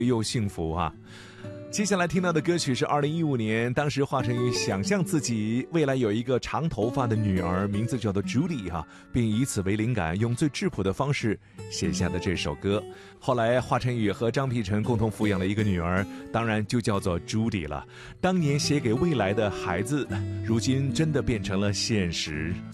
又幸福啊。接下来听到的歌曲是2015年，当时华晨宇想象自己未来有一个长头发的女儿，名字叫做 Judy 并以此为灵感，用最质朴的方式写下的这首歌。后来华晨宇和张碧晨共同抚养了一个女儿，当然就叫做 Judy 了。当年写给未来的孩子，如今真的变成了现实。